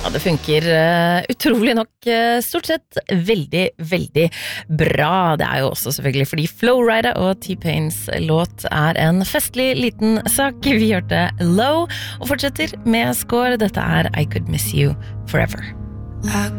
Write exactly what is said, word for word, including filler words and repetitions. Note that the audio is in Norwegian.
Ja, det funker uh, utrolig nok uh, stort sett veldig, veldig bra. Det er jo også selvfølgelig fordi Flowrider og T-Pains låt er en festlig liten sak. Vi hørte Low og fortsetter med score. Dette er I Could Miss You Forever. I